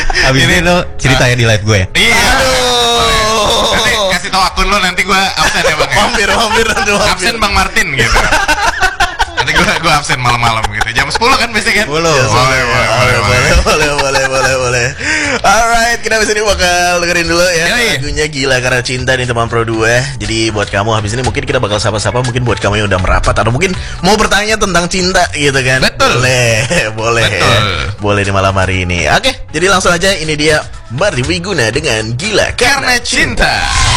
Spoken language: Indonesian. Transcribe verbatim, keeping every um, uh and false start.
Abis ini lo cerita ya di live gue ya. Iya. Aduh. Nanti kasih tau akun lo, nanti gue absen ya bang. Mampir, mampir, mampir. Absen Bang Martin gitu. Nanti gue gue absen malam-malam gitu. Jam sepuluh kan biasanya kan? sepuluh. Yes, Boleh, boleh, boleh, boleh, boleh, boleh, boleh, boleh. Alright, kita habis ini bakal dengerin dulu ya Yoi. lagunya Gila Karena Cinta nih teman Pro dua. Jadi buat kamu habis ini mungkin kita bakal sapa-sapa, mungkin buat kamu yang udah merapat atau mungkin mau bertanya tentang cinta gitu kan. Betul. Boleh, boleh. Betul. Boleh di malam hari ini. Oke, jadi langsung aja ini dia Mardi Wiguna dengan Gila Karena Karena cinta.